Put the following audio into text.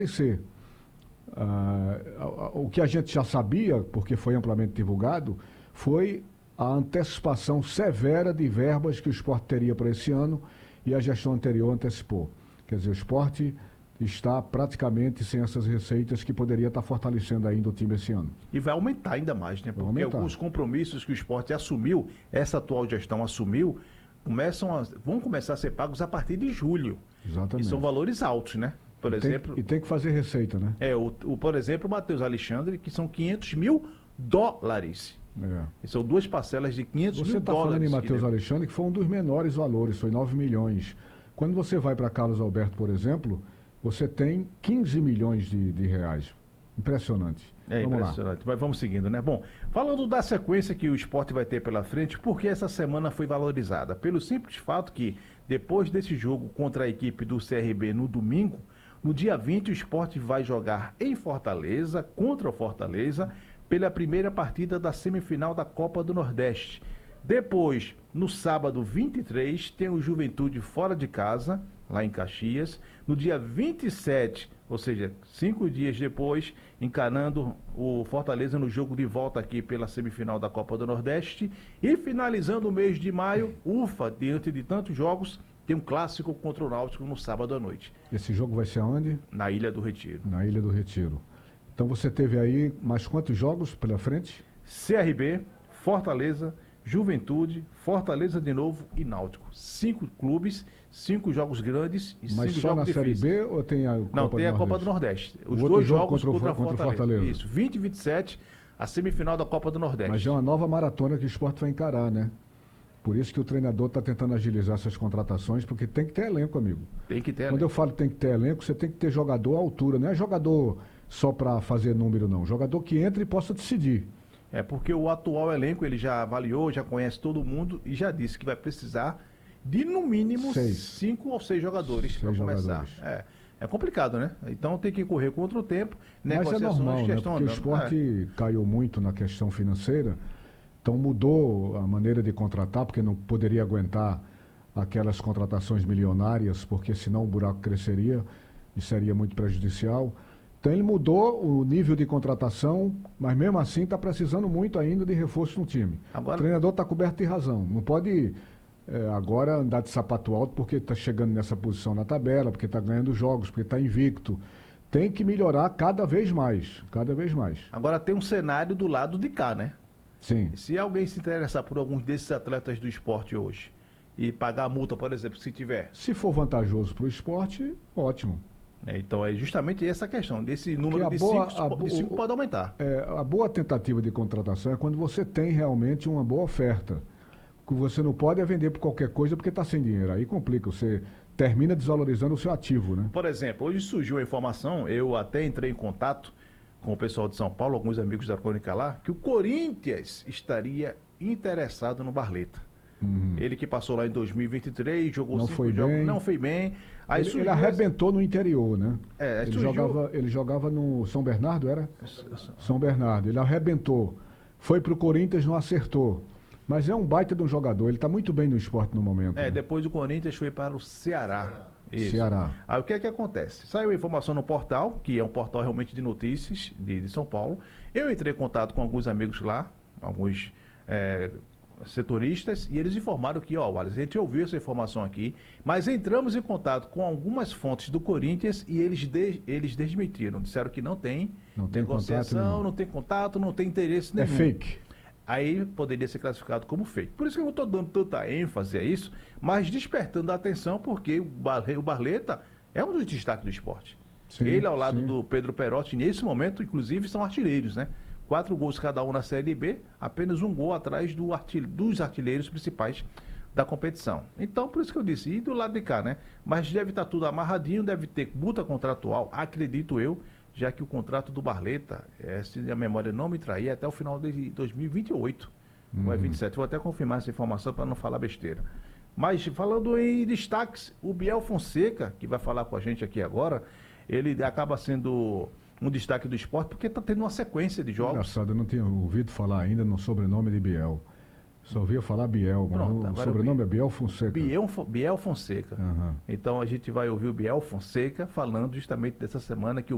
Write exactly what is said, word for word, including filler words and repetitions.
ser. Ah, o que a gente já sabia, porque foi amplamente divulgado, foi a antecipação severa de verbas que o esporte teria para esse ano e a gestão anterior antecipou. Quer dizer, o esporte está praticamente sem essas receitas que poderia estar fortalecendo ainda o time esse ano. E vai aumentar ainda mais, né? Porque alguns compromissos que o esporte assumiu, essa atual gestão assumiu, começam a, vão começar a ser pagos a partir de julho. Exatamente. E são valores altos, né? Por e exemplo. Tem, e tem que fazer receita, né? É, o, o, por exemplo, o Matheus Alexandre, que são quinhentos mil dólares. É. E são duas parcelas de quinhentos você mil tá dólares. Você está falando em Matheus que... Alexandre, que foi um dos menores valores, foi nove milhões. Quando você vai para Carlos Alberto, por exemplo, você tem quinze milhões de, de reais. Impressionante. É vamos impressionante, lá. mas vamos seguindo, né? Bom, falando da sequência que o esporte vai ter pela frente, porque essa semana foi valorizada? Pelo simples fato que, depois desse jogo contra a equipe do C R B no domingo, no dia vinte o esporte vai jogar em Fortaleza, contra o Fortaleza, pela primeira partida da semifinal da Copa do Nordeste. Depois, no sábado vinte e três, tem o Juventude fora de casa, lá em Caxias. No dia vinte e sete, ou seja, cinco dias depois, encarando o Fortaleza no jogo de volta aqui pela semifinal da Copa do Nordeste. E finalizando o mês de maio, ufa, diante de tantos jogos, tem um clássico contra o Náutico no sábado à noite. Esse jogo vai ser aonde? Na Ilha do Retiro. Na Ilha do Retiro. Então você teve aí mais quantos jogos pela frente? C R B, Fortaleza, Juventude, Fortaleza de novo e Náutico. Cinco clubes, cinco jogos grandes e Mas cinco só jogos na Série difíceis. B ou tem a Copa Não, tem do a Copa Nordeste? do Nordeste. Os o dois jogo jogos contra, contra, o, contra Fortaleza. Fortaleza. Isso, vinte e vinte e sete, a semifinal da Copa do Nordeste. Mas é uma nova maratona que o esporte vai encarar, né? Por isso que o treinador está tentando agilizar essas contratações, porque tem que ter elenco, amigo. Tem que ter Quando elenco. eu falo que tem que ter elenco, você tem que ter jogador à altura. Não é jogador só para fazer número, não. Jogador que entre e possa decidir. É porque o atual elenco, ele já avaliou, já conhece todo mundo e já disse que vai precisar de, no mínimo, seis. cinco ou seis jogadores para começar. É, é complicado, né? Então tem que correr contra o tempo. Mas é normal, né? Porque o esporte é. caiu muito na questão financeira. Então mudou a maneira de contratar, porque não poderia aguentar aquelas contratações milionárias, porque senão o buraco cresceria e seria muito prejudicial. Então ele mudou o nível de contratação, mas mesmo assim está precisando muito ainda de reforço no time. Agora... O treinador está coberto de razão. Não pode é, agora andar de sapato alto porque está chegando nessa posição na tabela, porque está ganhando jogos, porque está invicto. Tem que melhorar cada vez mais, cada vez mais. Agora tem um cenário do lado de cá, né? Sim. Se alguém se interessar por alguns desses atletas do esporte hoje e pagar a multa, por exemplo, se tiver. Se for vantajoso para o esporte, ótimo. É, então é justamente essa questão, desse número de boa, cinco, a, de cinco pode aumentar. É, a boa tentativa de contratação é quando você tem realmente uma boa oferta. O que você não pode é vender por qualquer coisa porque está sem dinheiro. Aí complica, você termina desvalorizando o seu ativo, né? Por exemplo, hoje surgiu a informação, eu até entrei em contato com o pessoal de São Paulo, alguns amigos da Crônica lá, que o Corinthians estaria interessado no Barleta. Uhum. Ele que passou lá em dois mil e vinte e três, jogou não cinco foi jogos, bem. não foi bem. Aí ele, ele arrebentou no interior, né? É, ele, surgiu... jogava, ele jogava no São Bernardo, era? São Bernardo. Ele arrebentou. Foi pro Corinthians, não acertou. Mas é um baita de um jogador. Ele está muito bem no esporte no momento. É, né? Depois do Corinthians foi para o Ceará. Isso. Ceará. Aí o que é que acontece? Saiu a informação no portal, que é um portal realmente de notícias de, de São Paulo. Eu entrei em contato com alguns amigos lá, alguns é, setoristas, e eles informaram que, ó, Wallace, a gente ouviu essa informação aqui, mas entramos em contato com algumas fontes do Corinthians e eles, de, eles desmentiram. Disseram que não tem, não tem negociação, não tem contato, não tem interesse nenhum. É fake. Aí poderia ser classificado como fake. Por isso que eu não estou dando tanta ênfase a isso, mas despertando a atenção, porque o, Barle, o Barleta é um dos destaques do esporte. Sim, Ele, ao lado sim. do Pedro Perotti, nesse momento, inclusive, são artilheiros, né? Quatro gols cada um na Série B, apenas um gol atrás do artil... dos artilheiros principais da competição. Então, por isso que eu disse, e do lado de cá, né? Mas deve estar tudo amarradinho, deve ter multa contratual, acredito eu, já que o contrato do Barleta, é, se a memória não me trair, é até o final de dois mil e vinte e oito, uhum. ou é vinte e sete. Vou até confirmar essa informação para não falar besteira. Mas, falando em destaques, o Biel Fonseca, que vai falar com a gente aqui agora, ele acaba sendo um destaque do esporte, porque está tendo uma sequência de jogos. Engraçado, eu não tinha ouvido falar ainda no sobrenome de Biel. Só ouvia falar Biel, mas Pronto, o sobrenome é Biel Fonseca. Biel, Biel Fonseca. Uhum. Então a gente vai ouvir o Biel Fonseca falando justamente dessa semana que o